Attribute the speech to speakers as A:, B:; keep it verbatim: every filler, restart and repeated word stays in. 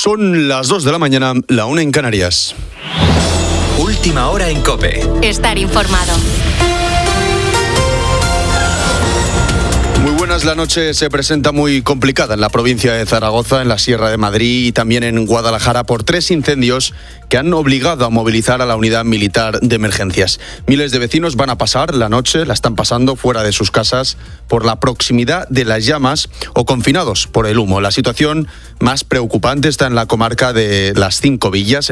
A: Son las dos de la mañana, la una en Canarias.
B: Última hora en COPE.
C: Estar informado.
A: Muy buenas, la noche se presenta muy complicada en la provincia de Zaragoza, en la Sierra de Madrid y también en Guadalajara por tres incendios que han obligado a movilizar a la unidad militar de emergencias. Miles de vecinos van a pasar la noche, la están pasando fuera de sus casas por la proximidad de las llamas o confinados por el humo. La situación más preocupante está en la comarca de Las Cinco Villas,